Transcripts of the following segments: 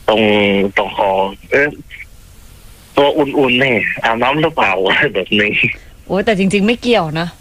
ตรงคอตัวอุ่นๆนี่อาบน้ำหรือเปล่าอะไรแบบนี้โอ้แต่จริงๆไม่เกี่ยวนะ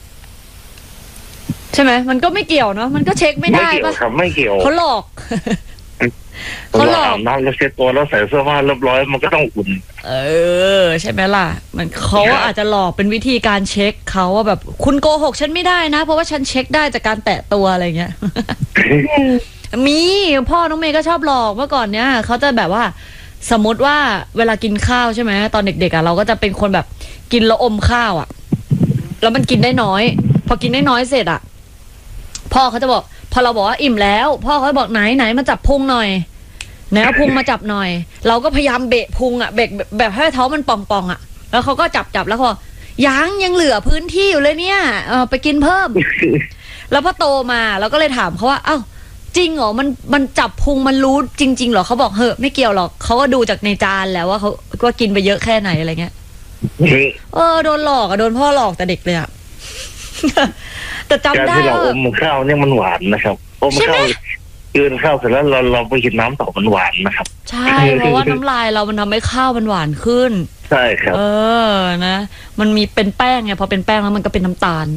ใช่ไหมมันก็ไม่เกี่ยวเนาะมันก็เช็คไม่ได้ป่ะครับไม่เกี่ยวเขาหลอกเขาหลอกอาบน้ำแล้วเช็ดตัวแล้วใส่เสื้อผ้าเรียบร้อยมันก็ต้องอุ่นใช่ไหมล่ะมันเขาอาจจะหลอกเป็นวิธีการเช็คเขาว่าแบบคุณโกหกฉันไม่ได้นะเพราะว่าฉันเช็คได้จากการแตะตัวอะไรเงี้ย มีพ่อน้องเมย์ก็ชอบหลอกเมื่อก่อนเนี้ยเขาจะแบบว่าสมมติว่าเวลากินข้าวใช่ไหมตอนเด็กๆอ่ะเราก็จะเป็นคนแบบกินแล้วอมข้าวอ่ะแล้วมันกินได้น้อยพอกินได้น้อยเสร็จอ่ะพ่อเขาจะบอกพอเราบอกว่าอิ่มแล้วพ่อเขาบอกไหนมาจับพุงหน่อยไหนเอาพุงมาจับหน่อยเราก็พยายามเบะพุงอ่ะเบะแบบให้ท้องมันป่องๆอ่ะแล้วเขาก็จับแล้วก็ยังเหลือพื้นที่อยู่เลยเนี่ยไปกินเพิ่ม แล้วพอโตมาเราก็เลยถามเขาว่าเอ้าจริงเหรอมันจับพุงมันรู้จริงๆเหรอเขาบอกเฮ้ยไม่เกี่ยวหรอกเขาก็ดูจากในจานแล้วว่าเขาก็กินไปเยอะแค่ไหนอะไรเงี้ยโดนหลอกโดนพ่อหลอกแต่เด็กเลยอ่ะแต่จำได้ที่เราอมข้าวเนี่ยมันหวานนะครับอมข้าวกินข้าวเสร็จแล้วเราไปกินน้ำต่อมันหวานนะครับใช่เพราะว่าน้ำลายเรามันทำให้ข้าวมันหวานขึ้นใช่ครับนะมันมีเป็นแป้งไงพอเป็นแป้งแล้วมันก็เป็นน้ำตาล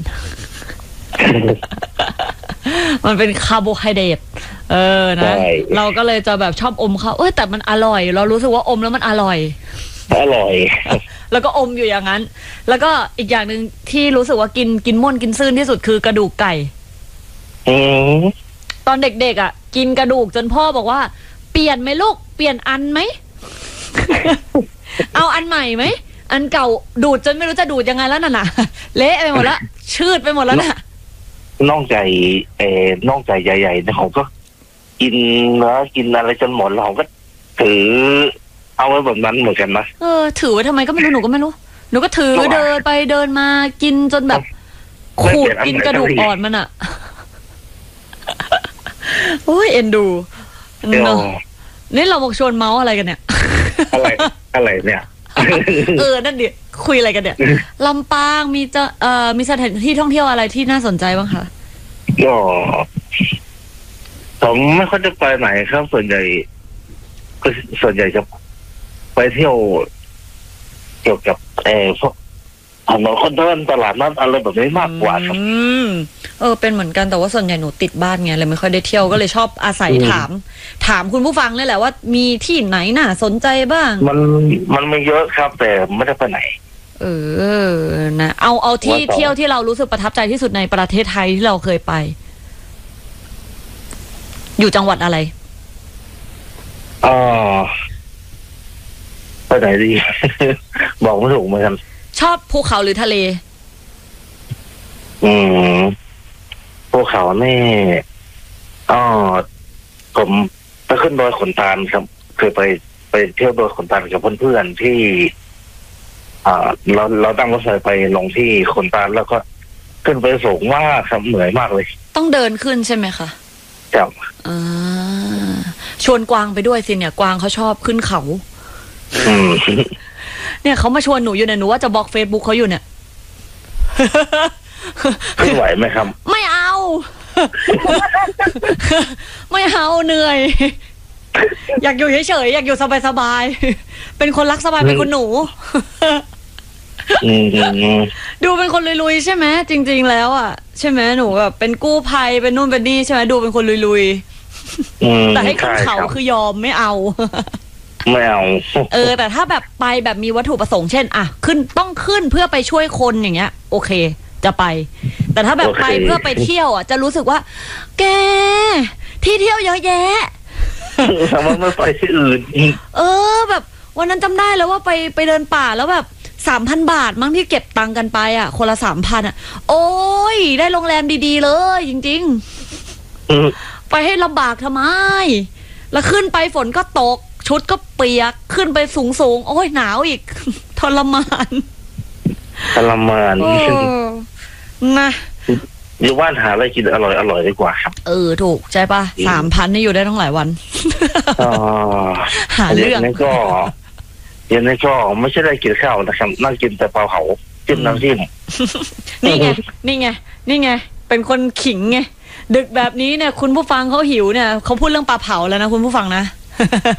มันเป็นคาร์โบไฮเดรตนะเราก็เลยจะแบบชอบอมข้าวแต่มันอร่อยเรารู้สึกว่าอมแล้วมันอร่อยแล้วก็อมอยู่อย่างนั้นแล้วก็อีกอย่างหนึ่งที่รู้สึกว่ากินม่วนกินซื่นที่สุดคือกระดูกไก่ตอนเด็กๆอ่ะกินกระดูกจนพ่อบอกว่าเปลี่ยนไหมลูกเปลี่ยนอันไหม เอาอันใหม่ไหมอันเก่าดูดจนไม่รู้จะดูดยังไงแล้วน่ะเละไปหมดแล้วชืดไปหมดแล้วน่ะน้องใจใหญ่ๆนะเขาก็กินแล้วกินอะไรจนหมดแล้วเขาก็ถือเอาไว้แบบนั้นเหมือนกันนะถือไว้ทำไมก็ไม่รู้หนูก็ไม่รู้หนูก็ถือเดินไปเดินมากินจนแบบขูดกินกระดูกอ่อนมันอ่ะโอ้ยเอ็นดูนี่เราบอกชวนเมาส์อะไรกันเนี่ยอะไรเนี่ยนั่นดิคุยอะไรกันเนี่ยลำปางมีสถานที่ท่องเที่ยวอะไรที่น่าสนใจบ้างคะก็ผมไม่ค่อยได้ไปไหนครับส่วนใหญ่จะไปเที่ยวเกี่ยวกับพวกถนนคนเดินตลาดนัดอะไรแบบนี้มากกว่าครับเป็นเหมือนกันแต่ว่าส่วนใหญ่หนูติดบ้านไงเลยไม่ค่อยได้เที่ยวก็เลยชอบอาศัยถามคุณผู้ฟังเลยแหละว่ามีที่ไหนน่ะสนใจบ้างมันไม่เยอะครับแต่ไม่ได้ไปไหนนะเอาที่เที่ยวที่เรารู้สึกประทับใจที่สุดในประเทศไทยที่เราเคยไปอยู่จังหวัดอะไรไปไหนดี บอกไม่ถูกเหมือนกันชอบภูเขาหรือทะเลภูเขานี่ผมไปขึ้นดอยขนตาลครับเคยไปเที่ยวดอยขนตาลกับเพื่อนๆที่เราตั้งรถไฟไปลงที่ขนตาลแล้วก็ขึ้นไปสูงมากครับเหนื่อยมากเลยต้องเดินขึ้นใช่ไหมคะครับชวนกวางไปด้วยสิเนี่ยกวางเขาชอบขึ้นเขาเนี่ยเขามาชวนหนูอยู่เนี่ยหนูว่าจะบล็อก Facebook เขาอยู่เนี่ยไม่ไหวไหมครับไม่เอา ไม่เอาเหนื่อยอยากอยู่เฉยๆอยากอยู่สบายๆเป็นคนรักสบายเป็นคนหนูดูเป็นคนลุยๆใช่ไหมจริงๆแล้วอ่ะใช่ไหมหนูแบบเป็นกู้ภัยเป็นนู่นเป็นนี่ใช่ไหมดูเป็นคนลุยๆแต่ให้ขึ้นเขาคือยอมไม่เอาแต่ถ้าแบบไปแบบมีวัตถุประสงค์เช่นต้องขึ้นเพื่อไปช่วยคนอย่างเงี้ยโอเคจะไปแต่ถ้าแบบไปเพื่อไปเที่ยวอ่ะจะรู้สึกว่าแกที่เที่ยวเยอะแยะทำไมไม่ไปที่อื่นแบบวันนั้นจำได้แล้วว่าไปเดินป่าแล้วแบบ 3,000 บาทมั้งที่เก็บตังค์กันไปอ่ะคนละ 3,000 อ่ะโอ้ยได้โรงแรมดีๆเลยจริงๆไปให้ลำบากทำไมแล้วขึ้นไปฝนก็ตกชุดก็เปียกขึ้นไปสูงๆโอ้ยหนาวอีกทรมานนะอยู่บ้านหาอะไรกินอร่อยดีกว่าครับถูกใช่ปะ 3,000 นี่อยู่ได้ทั้งหลายวันหาเรื่องนี่ก็ไม่ใช่ได้กินข้าวนะครับนั่งกินแต่ปลาเผาจิ้มน้ำจิ้มนี่ไงเป็นคนขิงไงดึกแบบนี้เนี่ยคุณผู้ฟังเขาหิวเนี่ยเขาพูดเรื่องปลาเผาแล้วนะคุณผู้ฟังนะ